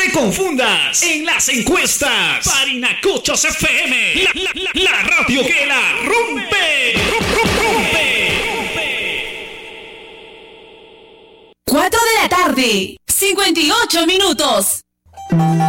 te confundas en las encuestas. Parinacochos FM, la radio que la rompe. 4 de la tarde, 58 minutos.